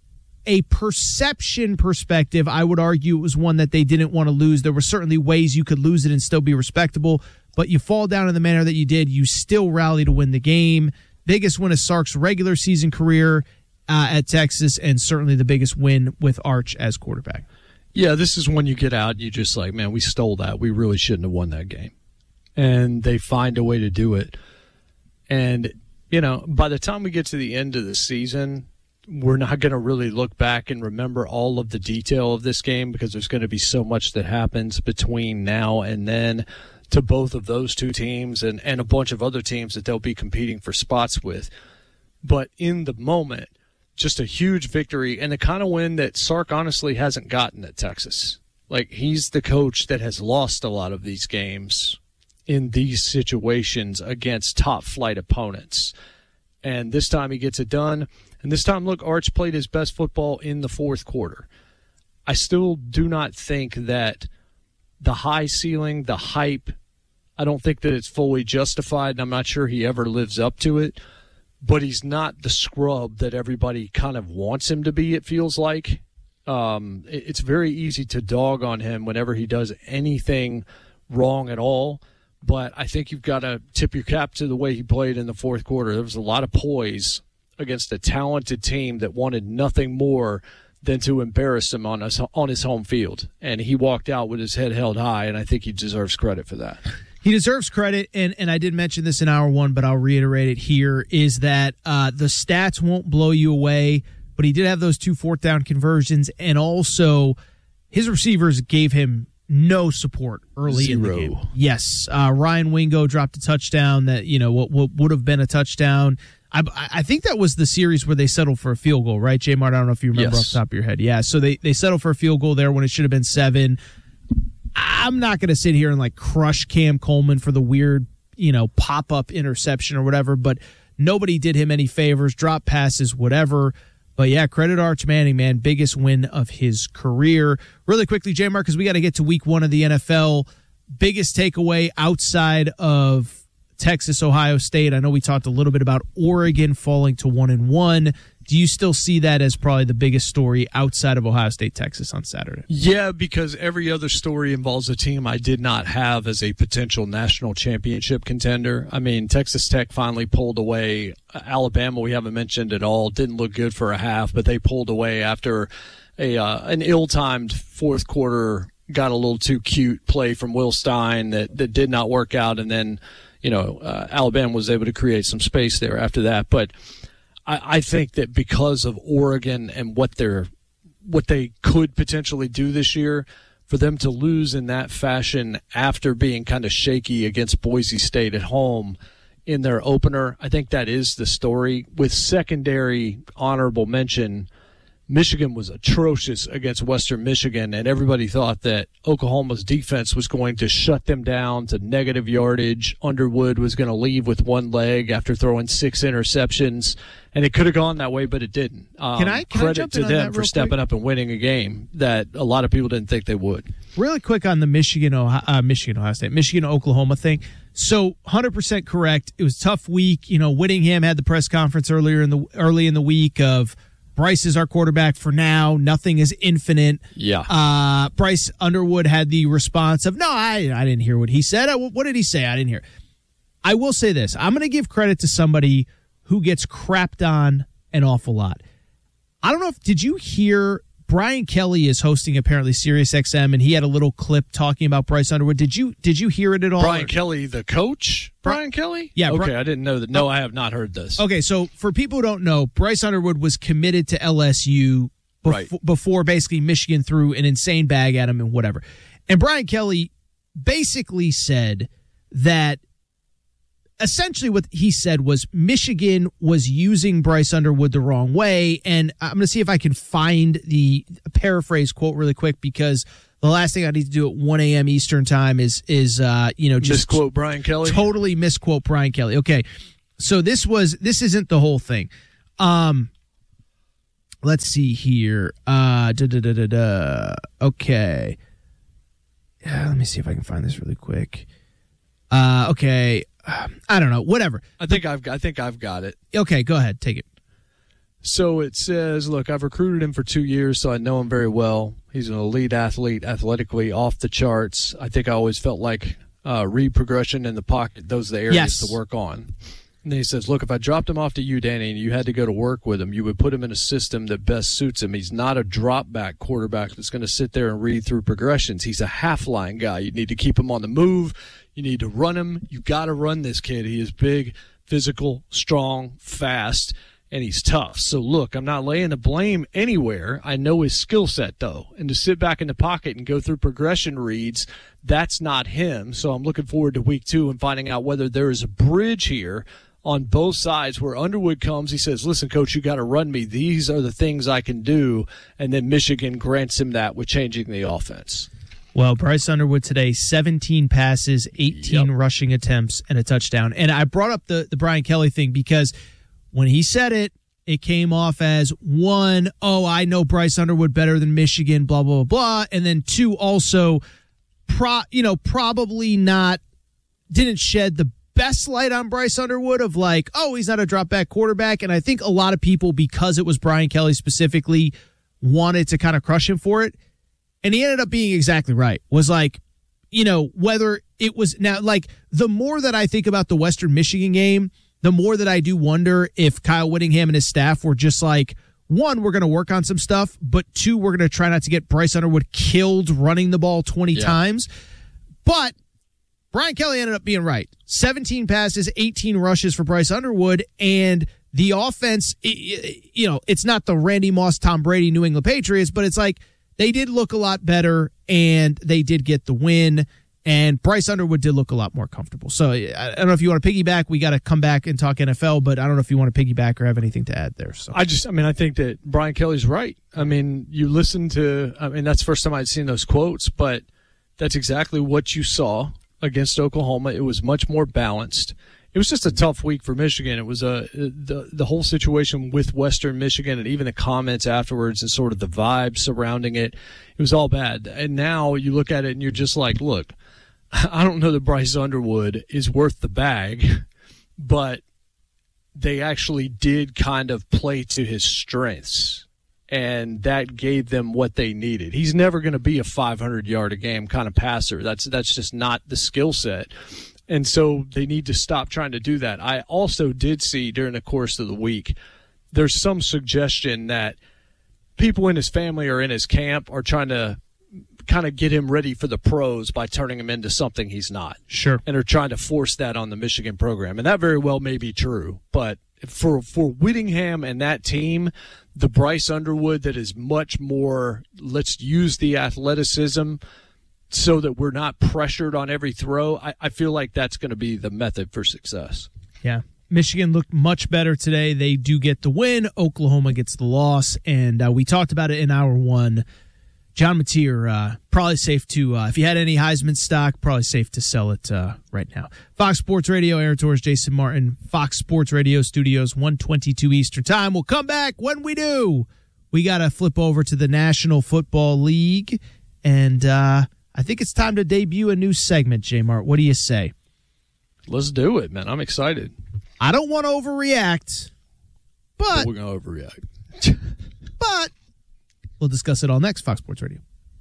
[SPEAKER 8] perception perspective. I would argue it was one that they didn't want to lose. There were certainly ways you could lose it and still be respectable, but you fall down in the manner that you did. You still rally to win the game. Biggest win of Sark's regular season career at Texas, and certainly the biggest win with Arch as quarterback.
[SPEAKER 2] Yeah, this is when you get out, you just like, man, we stole that. We really shouldn't have won that game. And they find a way to do it. And, by the time we get to the end of the season, we're not going to really look back and remember all of the detail of this game because there's going to be so much that happens between now and then to both of those two teams and a bunch of other teams that they'll be competing for spots with. But in the moment, just a huge victory and the kind of win that Sark honestly hasn't gotten at Texas. Like, he's the coach that has lost a lot of these games in these situations against top-flight opponents. And this time he gets it done. And this time, look, Arch played his best football in the fourth quarter. I still do not think that the high ceiling, the hype, I don't think that it's fully justified, and I'm not sure he ever lives up to it. But he's not the scrub that everybody kind of wants him to be, it feels like. It's very easy to dog on him whenever he does anything wrong at all. But I think you've got to tip your cap to the way he played in the fourth quarter. There was a lot of poise against a talented team that wanted nothing more than to embarrass him on his home field. And he walked out with his head held high, and I think he deserves credit for that.
[SPEAKER 8] He deserves credit, and I did mention this in hour one, but I'll reiterate it here, is that the stats won't blow you away, but he did have those 2 fourth-down conversions, and also his receivers gave him no support early in the game. Yes, Ryan Wingo dropped a touchdown that, what would have been a touchdown. I think that was the series where they settled for a field goal, right, J-Mart? I don't know if you remember off the top of your head. Yeah, so they settled for a field goal there when it should have been 7. I'm not going to sit here and crush Cam Coleman for the weird, pop-up interception or whatever, but nobody did him any favors, drop passes, whatever. But yeah, credit Arch Manning, man. Biggest win of his career. Really quickly, J-Mark, because we got to get to week 1 of the NFL. Biggest takeaway outside of Texas, Ohio State. I know we talked a little bit about Oregon falling to 1-1. Do you still see that as probably the biggest story outside of Ohio State, Texas on Saturday?
[SPEAKER 2] Yeah, because every other story involves a team I did not have as a potential national championship contender. I mean, Texas Tech finally pulled away. Alabama, we haven't mentioned at all, didn't look good for a half, but they pulled away after an ill-timed fourth quarter, got a little too cute play from Will Stein that did not work out, and then Alabama was able to create some space there after that. But I think that because of Oregon and what they could potentially do this year, for them to lose in that fashion after being kind of shaky against Boise State at home in their opener, I think that is the story. With secondary honorable mention, Michigan was atrocious against Western Michigan, and everybody thought that Oklahoma's defense was going to shut them down to negative yardage. Underwood was going to leave with one leg after throwing 6 interceptions, and it could have gone that way, but it didn't. Credit to them for stepping up and winning a game that a lot of people didn't think they would.
[SPEAKER 8] Really quick on the Michigan-Oklahoma thing. So 100% correct. It was a tough week. Whittingham had the press conference early in the week of Bryce is our quarterback for now. Nothing is infinite.
[SPEAKER 2] Yeah.
[SPEAKER 8] Bryce Underwood had the response of, no, I didn't hear what he said. What did he say? I didn't hear. I will say this. I'm going to give credit to somebody who gets crapped on an awful lot. I don't know did you hear Brian Kelly is hosting apparently SiriusXM, and he had a little clip talking about Bryce Underwood. Did you hear it at all?
[SPEAKER 2] Brian Kelly, the coach? Brian Kelly?
[SPEAKER 8] Yeah.
[SPEAKER 2] Okay, I didn't know that. No, I have not heard this.
[SPEAKER 8] Okay, so for people who don't know, Bryce Underwood was committed to LSU before basically Michigan threw an insane bag at him and whatever. And Brian Kelly basically said that essentially what he said was Michigan was using Bryce Underwood the wrong way. And I'm going to see if I can find the paraphrase quote really quick, because the last thing I need to do at 1 a.m. Eastern time is just
[SPEAKER 2] misquote Brian Kelly.
[SPEAKER 8] Totally misquote Brian Kelly. Okay. So this isn't the whole thing. Let's see here. Okay. Let me see if I can find this really quick. Okay. I don't know. Whatever.
[SPEAKER 2] I think I've got it.
[SPEAKER 8] Okay, go ahead. Take it.
[SPEAKER 2] So it says, look, I've recruited him for 2 years, so I know him very well. He's an elite athlete, athletically off the charts. I think I always felt like read progression in the pocket. Those are the areas to work on. And then he says, look, if I dropped him off to you, Danny, and you had to go to work with him, you would put him in a system that best suits him. He's not a drop-back quarterback that's going to sit there and read through progressions. He's a half-line guy. You need to keep him on the move. You need to run him. You got to run this kid. He is big, physical, strong, fast, and he's tough. So, look, I'm not laying the blame anywhere. I know his skill set, though. And to sit back in the pocket and go through progression reads, that's not him. So I'm looking forward to week 2 and finding out whether there is a bridge here on both sides where Underwood comes. He says, listen, coach, you got to run me. These are the things I can do. And then Michigan grants him that with changing the offense.
[SPEAKER 8] Well, Bryce Underwood today, 17 passes, 18 rushing attempts, and a touchdown. And I brought up the Brian Kelly thing because when he said it, it came off as, 1, I know Bryce Underwood better than Michigan, blah, blah, blah, blah. And then 2, also, probably not, didn't shed the best light on Bryce Underwood of like, he's not a drop back quarterback. And I think a lot of people, because it was Brian Kelly specifically, wanted to kind of crush him for it. And he ended up being exactly right. Was like, whether it was now, like, the more that I think about the Western Michigan game, the more that I do wonder if Kyle Whittingham and his staff were just like, 1, we're going to work on some stuff, but 2, we're going to try not to get Bryce Underwood killed running the ball 20 times. But Brian Kelly ended up being right. 17 passes, 18 rushes for Bryce Underwood, and the offense, it's not the Randy Moss, Tom Brady, New England Patriots, but it's like they did look a lot better, and they did get the win, and Bryce Underwood did look a lot more comfortable. So I don't know if you want to piggyback. We got to come back and talk NFL, but I don't know if you want to piggyback or have anything to add there. So
[SPEAKER 2] I think that Brian Kelly's right. I mean, you listen to, that's the first time I'd seen those quotes, but that's exactly what you saw against Oklahoma. It was much more balanced. It was just a tough week for Michigan. It was the whole situation with Western Michigan and even the comments afterwards and sort of the vibe surrounding it. It was all bad. And now you look at it and you're just like, look, I don't know that Bryce Underwood is worth the bag, but they actually did kind of play to his strengths. And that gave them what they needed. He's never going to be a 500-yard-a-game kind of passer. That's just not the skill set. And so they need to stop trying to do that. I also did see during the course of the week, there's some suggestion that people in his family or in his camp are trying to kind of get him ready for the pros by turning him into something he's not.
[SPEAKER 8] Sure.
[SPEAKER 2] And are trying to force that on the Michigan program. And that very well may be true. But for Whittingham and that team, the Bryce Underwood that is much more, let's use the athleticism so that we're not pressured on every throw, I feel like that's going to be the method for success.
[SPEAKER 8] Yeah. Michigan looked much better today. They do get the win. Oklahoma gets the loss. And we talked about it in hour 1. John Mateer, probably safe to, if you had any Heisman stock, probably safe to sell it right now. Fox Sports Radio, Aaron Torres, Jason Martin, Fox Sports Radio Studios, 1:22 Eastern Time. We'll come back. When we do, we got to flip over to the National Football League. And I think it's time to debut a new segment, J-Mart. What do you say?
[SPEAKER 2] Let's do it, man. I'm excited.
[SPEAKER 8] I don't want to overreact, but
[SPEAKER 2] we're going to overreact.
[SPEAKER 8] But we'll discuss it all next, Fox Sports Radio.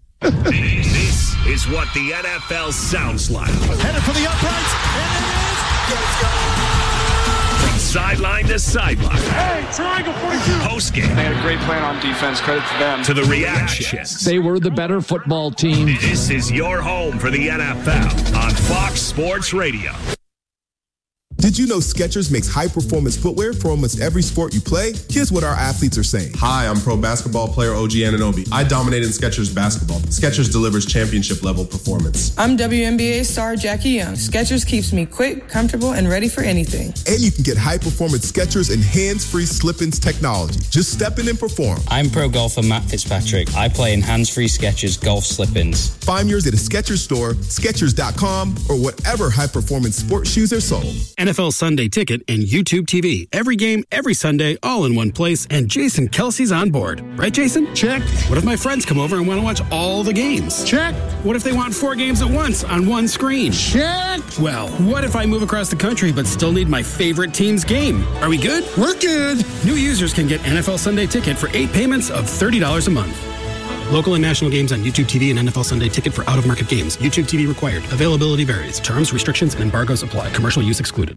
[SPEAKER 3] This is what the NFL sounds like.
[SPEAKER 4] Headed for the uprights, and it is. Let's go.
[SPEAKER 3] From sideline to sideline.
[SPEAKER 4] Hey, triangle 42.
[SPEAKER 3] Postgame.
[SPEAKER 1] They had a great plan on defense. Credit to them.
[SPEAKER 3] To the reactions.
[SPEAKER 20] They were the better football team.
[SPEAKER 3] This is your home for the NFL on Fox Sports Radio.
[SPEAKER 6] Did you know Skechers makes high-performance footwear for almost every sport you play? Here's what our athletes are saying.
[SPEAKER 22] Hi, I'm pro basketball player OG Anunoby. I dominate in Skechers basketball. Skechers delivers championship-level performance.
[SPEAKER 23] I'm WNBA star Jackie Young. Skechers keeps me quick, comfortable, and ready for anything.
[SPEAKER 6] And you can get high-performance Skechers and hands-free slip-ins technology. Just step in and perform.
[SPEAKER 24] I'm pro golfer Matt Fitzpatrick. I play in hands-free Skechers golf slip-ins.
[SPEAKER 6] Find yours at a Skechers store, Skechers.com, or whatever high-performance sports shoes are sold.
[SPEAKER 25] NFL Sunday Ticket and YouTube TV. Every game, every Sunday, all in one place, and Jason Kelsey's on board. Right, Jason?
[SPEAKER 5] Check.
[SPEAKER 25] What if my friends come over and want to watch all the games?
[SPEAKER 5] Check.
[SPEAKER 25] What if they want 4 games at once on one screen?
[SPEAKER 5] Check.
[SPEAKER 25] Well, what if I move across the country but still need my favorite team's game? Are we good?
[SPEAKER 5] We're good.
[SPEAKER 25] New users can get NFL Sunday Ticket for 8 payments of $30 a month. Local and national games on YouTube TV and NFL Sunday Ticket for out-of-market games. YouTube TV required. Availability varies. Terms, restrictions, and embargoes apply. Commercial use excluded.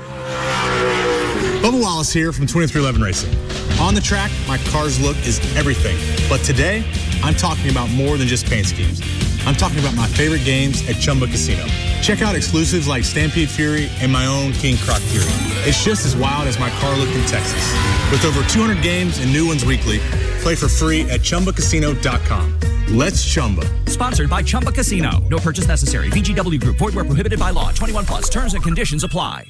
[SPEAKER 26] Bubba Wallace here from 2311 Racing. On the track, my car's look is everything. But today, I'm talking about more than just paint schemes. I'm talking about my favorite games at Chumba Casino. Check out exclusives like Stampede Fury and my own King Croc Fury. It's just as wild as my car look in Texas. With over 200 games and new ones weekly, play for free at ChumbaCasino.com. Let's Chumba.
[SPEAKER 7] Sponsored by Chumba Casino. No purchase necessary. VGW Group. Void where prohibited by law. 21 plus. Terms and conditions apply.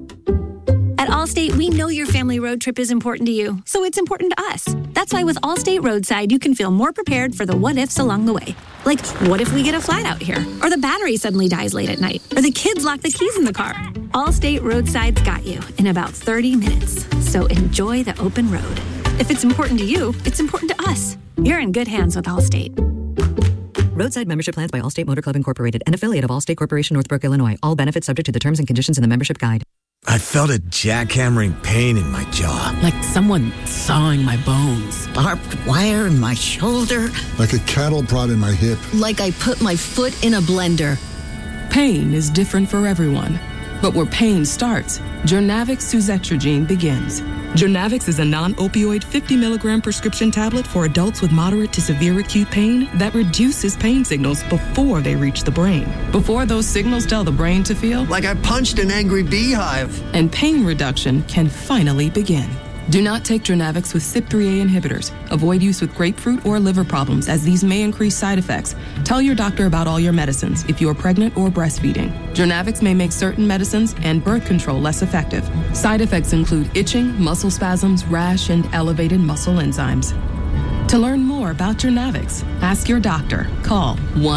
[SPEAKER 10] At Allstate, we know your family road trip is important to you, so it's important to us. That's why with Allstate Roadside, you can feel more prepared for the what-ifs along the way. Like, what if we get a flat out here? Or the battery suddenly dies late at night? Or the kids lock the keys in the car? Allstate Roadside's got you in about 30 minutes. So enjoy the open road. If it's important to you, it's important to us. You're in good hands with Allstate.
[SPEAKER 11] Roadside membership plans by Allstate Motor Club Incorporated, an affiliate of Allstate Corporation, Northbrook, Illinois. All benefits subject to the terms and conditions in the membership guide.
[SPEAKER 27] I felt a jackhammering pain in my jaw.
[SPEAKER 28] Like someone sawing my bones.
[SPEAKER 29] Barbed wire in my shoulder.
[SPEAKER 30] Like a cattle prod in my hip.
[SPEAKER 29] Like I put my foot in a blender.
[SPEAKER 15] Pain is different for everyone. But where pain starts, Jurnavix suzetrigine begins. Jurnavix is a non-opioid 50-milligram prescription tablet for adults with moderate to severe acute pain that reduces pain signals before they reach the brain. Before those signals tell the brain to feel
[SPEAKER 30] like I punched an angry beehive.
[SPEAKER 15] And pain reduction can finally begin. Do not take Jurnavix with CYP3A inhibitors. Avoid use with grapefruit or liver problems, as these may increase side effects. Tell your doctor about all your medicines if you are pregnant or breastfeeding. Jurnavix may make certain medicines and birth control less effective. Side effects include itching, muscle spasms, rash, and elevated muscle enzymes. To learn more about Jurnavix, ask your doctor. Call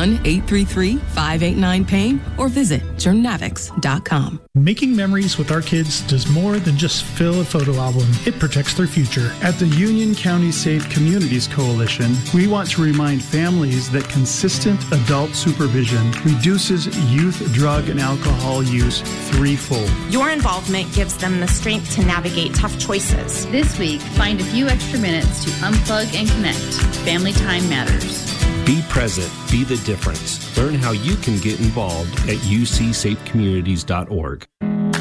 [SPEAKER 15] 1-833-589-PAIN or visit Jurnavix.com.
[SPEAKER 5] Making memories with our kids does more than just fill a photo album. It protects their future. At the Union County Safe Communities Coalition, we want to remind families that consistent adult supervision reduces youth drug and alcohol use threefold.
[SPEAKER 31] Your involvement gives them the strength to navigate tough choices.
[SPEAKER 32] This week, find a few extra minutes to unplug and connect. Family time matters.
[SPEAKER 33] Be present. Be the difference. Learn how you can get involved at ucsafecommunities.org.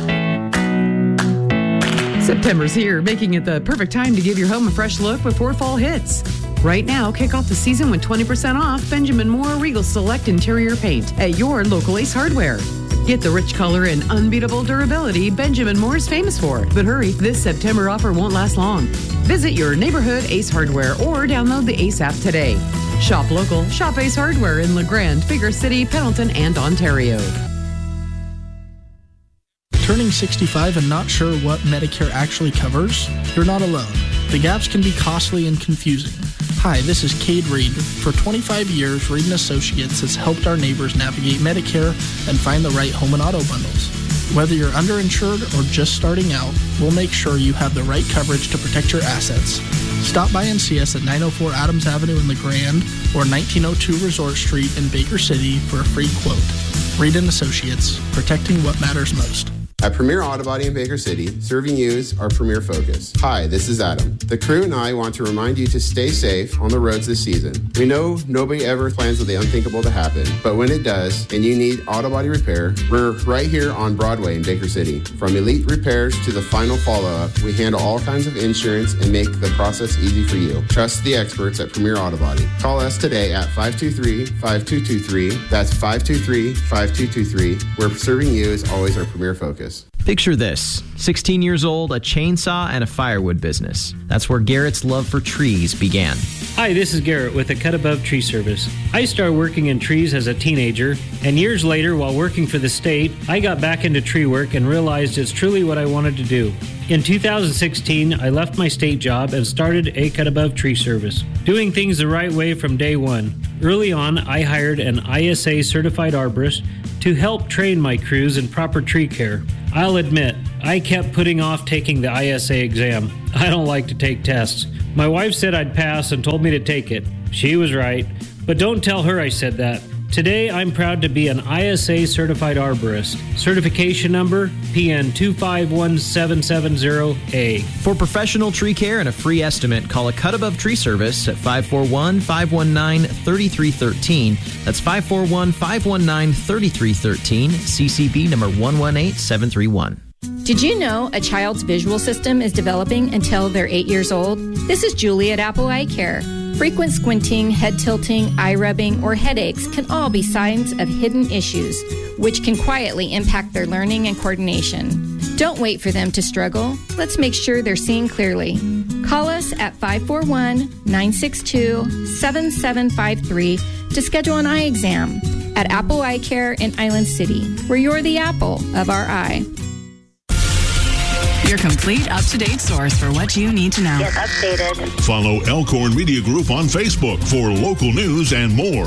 [SPEAKER 15] September's here, making it the perfect time to give your home a fresh look before fall hits. Right now, kick off the season with 20% off Benjamin Moore Regal Select Interior Paint at your local Ace Hardware. Get the rich color and unbeatable durability Benjamin Moore is famous for. But hurry, this September offer won't last long. Visit your neighborhood Ace Hardware or download the Ace app today. Shop local, shop Ace Hardware in LeGrand, Bigger City, Pendleton, and Ontario.
[SPEAKER 34] Turning 65 and not sure what Medicare actually covers? You're not alone. The gaps can be costly and confusing. Hi, this is Cade Reed. For 25 years, Reed & Associates has helped our neighbors navigate Medicare and find the right home and auto bundles. Whether you're underinsured or just starting out, we'll make sure you have the right coverage to protect your assets. Stop by and see us at 904 Adams Avenue in LeGrand or 1902 Resort Street in Baker City for a free quote. Reed & Associates, protecting what matters most.
[SPEAKER 35] At Premier Auto Body in Baker City, serving you is our premier focus. Hi, this is Adam. The crew and I want to remind you to stay safe on the roads this season. We know nobody ever plans for the unthinkable to happen, but when it does, and you need auto body repair, we're right here on Broadway in Baker City. From elite repairs to the final follow-up, we handle all kinds of insurance and make the process easy for you. Trust the experts at Premier Auto Body. Call us today at 523-5223. That's 523-5223, where serving you is always our premier focus. Focus.
[SPEAKER 1] Picture this, 16 years old, a chainsaw, and a firewood business. That's where Garrett's love for trees began.
[SPEAKER 2] Hi, this is Garrett with the Cut Above Tree Service. I started working in trees as a teenager, and years later, while working for the state, I got back into tree work and realized it's truly what I wanted to do. In 2016, I left my state job and started a Cut Above Tree Service, doing things the right way from day one. Early on, I hired an ISA certified arborist to help train my crews in proper tree care. I'll admit, I kept putting off taking the ISA exam. I don't like to take tests. My wife said I'd pass and told me to take it. She was right, but don't tell her I said that. Today, I'm proud to be an ISA certified arborist. Certification number PN 251770A.
[SPEAKER 1] For professional tree care and a free estimate, call a Cut Above Tree Service at 541-519-3313. That's 541-519-3313, CCB number 118731.
[SPEAKER 3] Did you know a child's visual system is developing until they're 8 years old? This is Julie at Apple Eye Care. Frequent squinting, head tilting, eye rubbing, or headaches can all be signs of hidden issues, which can quietly impact their learning and coordination. Don't wait for them to struggle. Let's make sure they're seeing clearly. Call us at 541-962-7753 to schedule an eye exam at Apple Eye Care in Island City, where you're the apple of our eye.
[SPEAKER 4] Your complete up-to-date source for what you need to know.
[SPEAKER 8] Get updated.
[SPEAKER 9] Follow Elkhorn Media Group on Facebook for local news and more.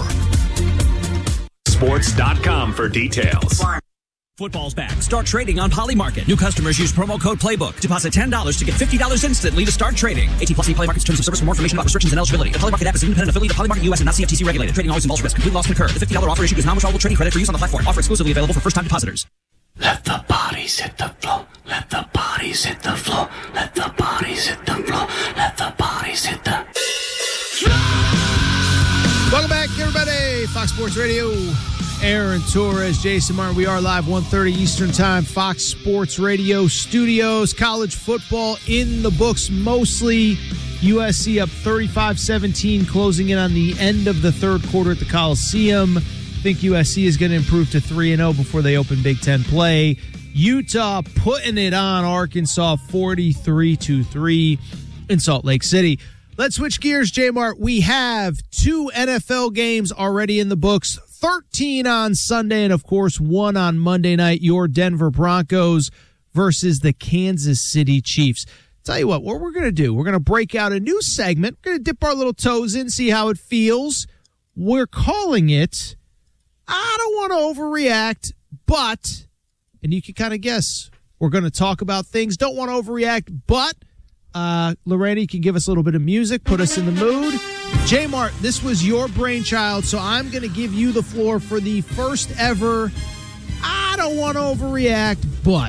[SPEAKER 12] Sports.com for details.
[SPEAKER 7] Football's back. Start trading on Polymarket. New customers use promo code PLAYBOOK. Deposit $10 to get $50 instantly to start trading. 18+ Polymarket's terms of service. For more information about restrictions and eligibility. The Polymarket app is an independent affiliate of Polymarket US and not CFTC regulated. Trading always involves risk. Complete loss can occur. The $50 offer issued is non-withdrawable trading credit for use on the platform. Offer exclusively available for first-time depositors.
[SPEAKER 13] Let the bodies hit the floor. Let the bodies hit the floor. Let the bodies hit the floor. Let the bodies hit the floor.
[SPEAKER 14] Welcome back, everybody. Fox Sports Radio. Aaron Torres, Jason Martin. We are live 1:30 Eastern Time. Fox Sports Radio studios. College football in the books mostly. USC up 35-17, closing in on the end of the third quarter at the Coliseum. I think USC is going to improve to 3-0 before they open Big Ten play. Utah putting it on Arkansas 43-3 in Salt Lake City. Let's switch gears, J-Mart. We have 2 NFL games already in the books, 13 on Sunday, and, of course, 1 on Monday night. Your Denver Broncos versus the Kansas City Chiefs. Tell you what we're going to do. We're going to break out a new segment. We're going to dip our little toes in, see how it feels. We're calling it, I don't want to overreact, but, and you can kind of guess, we're going to talk about things. Don't want to overreact, but Lorena, you can give us a little bit of music, put us in the mood. J-Mart, this was your brainchild, so I'm going to give you the floor for the first ever, I don't want to overreact, but.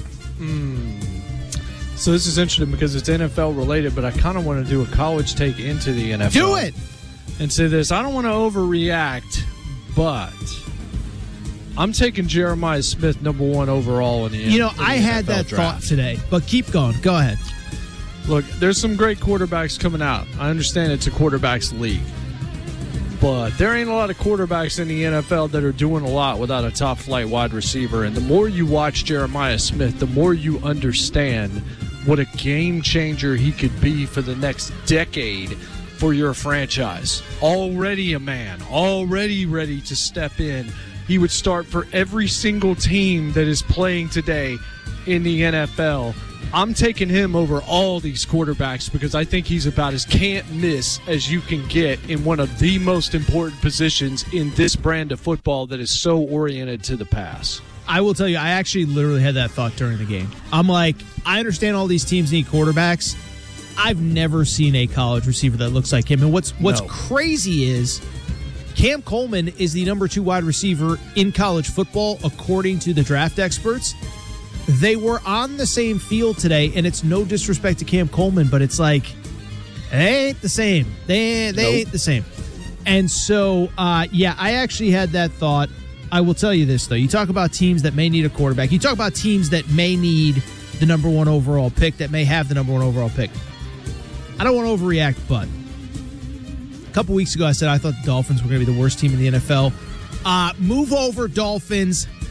[SPEAKER 16] So this is interesting because it's NFL related, but I kind of want to do a college take into the NFL.
[SPEAKER 14] Do it!
[SPEAKER 16] And say this, I don't want to overreact, but I'm taking Jeremiah Smith number 1 overall in the NFL.
[SPEAKER 14] You know, I had that thought today, but keep going. Go ahead.
[SPEAKER 16] Look, there's some great quarterbacks coming out. I understand it's a quarterback's league. But there ain't a lot of quarterbacks in the NFL that are doing a lot without a top-flight wide receiver. And the more you watch Jeremiah Smith, the more you understand what a game changer he could be for the next decade for your franchise. Already a man, already ready to step in. He would start for every single team that is playing today in the NFL. I'm taking him over all these quarterbacks because I think he's about as can't miss as you can get in one of the most important positions in this brand of football that is so oriented to the pass.
[SPEAKER 14] I will tell you, I actually literally had that thought during the game. I'm like, I understand all these teams need quarterbacks. I've never seen a college receiver that looks like him. And what's crazy is Cam Coleman is the number 2 wide receiver in college football, according to the draft experts. They were on the same field today, and it's no disrespect to Cam Coleman, but it's like, they ain't the same. They ain't the same. And so, I actually had that thought. I will tell you this, though. You talk about teams that may need a quarterback. You talk about teams that may need the number 1 overall pick, that may have the number 1 overall pick. I don't want to overreact, but a couple weeks ago I said I thought the Dolphins were going to be the worst team in the NFL. Move over, Dolphins.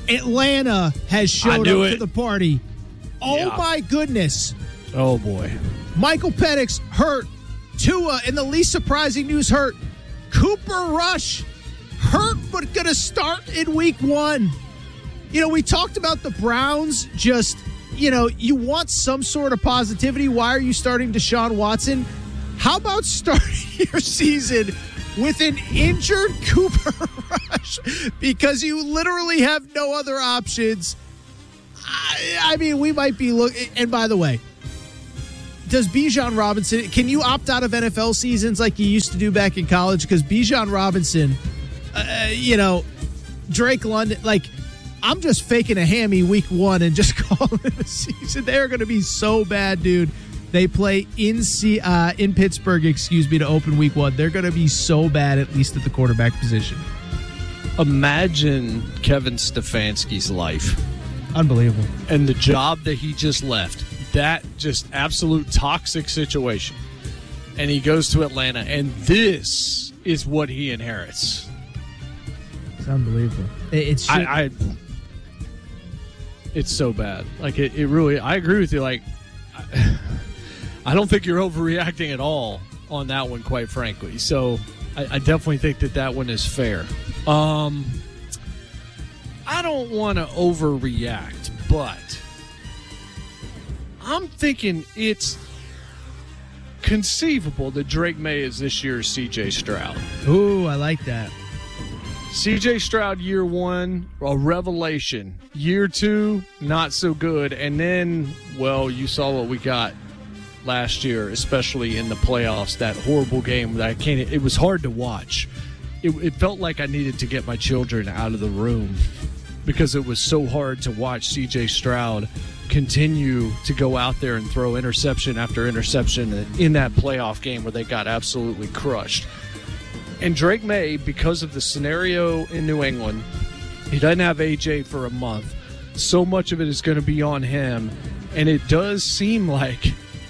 [SPEAKER 14] Atlanta has showed up to the party. Oh, my goodness.
[SPEAKER 16] Oh, boy.
[SPEAKER 14] Michael Penix hurt. Tua, in the least surprising news, hurt. Cooper Rush hurt, but going to start in week 1. We talked about the Browns just, you want some sort of positivity. Why are you starting Deshaun Watson? How about starting your season with an injured Cooper Rush? Because you literally have no other options. I mean, we might be looking. And by the way, does Bijan Robinson, can you opt out of NFL seasons like you used to do back in college? Because Bijan Robinson, Drake London, I'm just faking a hammy week 1 and just calling it a season. They're going to be so bad, dude. They play in Pittsburgh, to open week 1. They're going to be so bad, at least at the quarterback position.
[SPEAKER 16] Imagine Kevin Stefanski's life.
[SPEAKER 14] Unbelievable.
[SPEAKER 16] And the job that he just left. That just absolute toxic situation. And he goes to Atlanta, and this is what he inherits.
[SPEAKER 14] It's unbelievable. It's
[SPEAKER 16] so bad. It really, I agree with you. I don't think you're overreacting at all on that one, quite frankly. So I definitely think that one is fair. I don't want to overreact, but I'm thinking it's conceivable that Drake May is this year's C.J. Stroud.
[SPEAKER 14] Ooh, I like that.
[SPEAKER 16] C.J. Stroud, year 1, a revelation. Year 2, not so good. And then, well, you saw what we got last year, especially in the playoffs, that horrible game that it was hard to watch. It felt like I needed to get my children out of the room because it was so hard to watch C.J. Stroud continue to go out there and throw interception after interception in that playoff game where they got absolutely crushed. And Drake May, because of the scenario in New England, he doesn't have AJ for a month. So much of it is going to be on him. And it does seem like,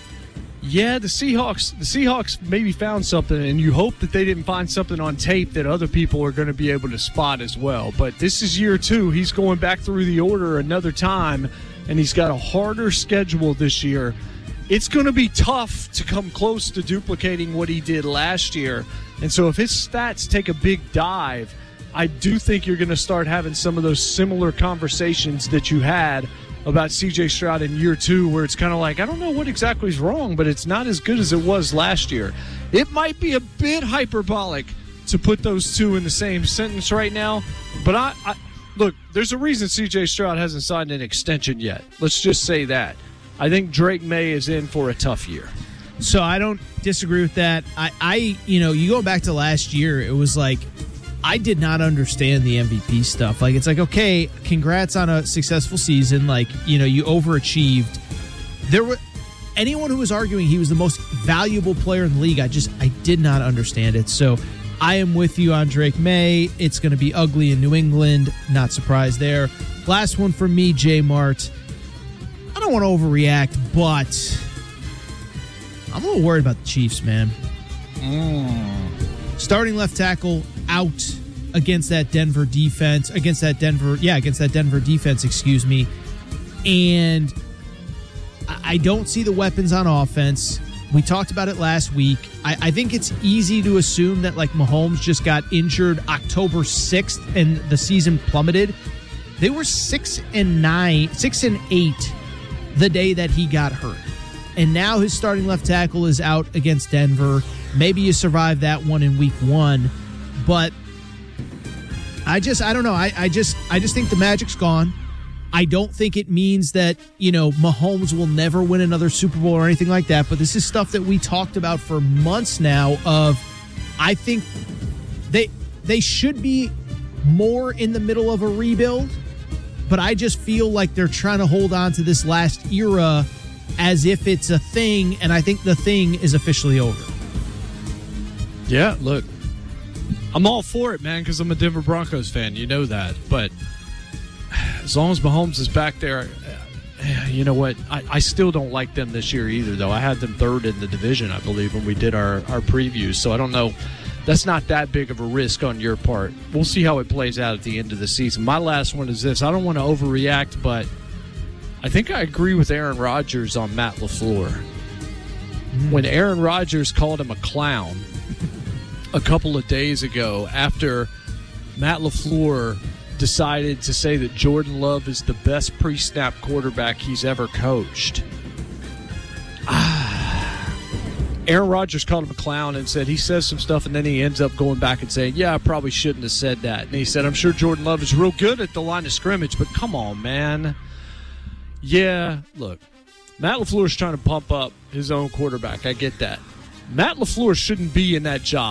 [SPEAKER 16] the Seahawks maybe found something, and you hope that they didn't find something on tape that other people are going to be able to spot as well. But this is year 2. He's going back through the order another time, and he's got a harder schedule this year. It's going to be tough to come close to duplicating what he did last year. And so if his stats take a big dive, I do think you're going to start having some of those similar conversations that you had about C.J. Stroud in year 2, where it's kind of like, I don't know what exactly is wrong, but it's not as good as it was last year. It might be a bit hyperbolic to put those two in the same sentence right now, but I look, there's a reason C.J. Stroud hasn't signed an extension yet. Let's just say that. I think Drake May is in for a tough year.
[SPEAKER 14] So I don't disagree with that. You go back to last year, it was like, I did not understand the MVP stuff. It's like, okay, congrats on a successful season. You overachieved. There were anyone who was arguing he was the most valuable player in the league. I did not understand it. So I am with you on Drake May. It's going to be ugly in New England. Not surprised there. Last one for me, J Mart. I don't want to overreact, but I'm a little worried about the Chiefs, man. Starting left tackle out against that Denver defense. Against that Denver defense, And I don't see the weapons on offense. We talked about it last week. I think it's easy to assume that Mahomes just got injured October 6th and the season plummeted. They were 6-8 the day that he got hurt. And now his starting left tackle is out against Denver. Maybe you survive that one in week 1. But I don't know. I just think the magic's gone. I don't think it means that, Mahomes will never win another Super Bowl or anything like that. But this is stuff that we talked about for months now I think they should be more in the middle of a rebuild. But I just feel like they're trying to hold on to this last era as if it's a thing. And I think the thing is officially over.
[SPEAKER 16] Yeah, look, I'm all for it, man, because I'm a Denver Broncos fan. You know that. But as long as Mahomes is back there, you know what? I still don't like them this year either, though. I had them third in the division, I believe, when we did our previews. So I don't know that's not that big of a risk on your part. We'll see how it plays out at the end of the season. My last one is this. I don't want to overreact, but I think I agree with Aaron Rodgers on Matt LaFleur. When Aaron Rodgers called him a clown a couple of days ago after Matt LaFleur decided to say that Jordan Love is the best pre-snap quarterback he's ever coached. Aaron Rodgers called him a clown and said he says some stuff, and then he ends up going back and saying, yeah, I probably shouldn't have said that. And he said, I'm sure Jordan Love is real good at the line of scrimmage, but come on, man. Yeah, look, Matt LaFleur's trying to pump up his own quarterback. I get that. Matt LaFleur shouldn't be in that job.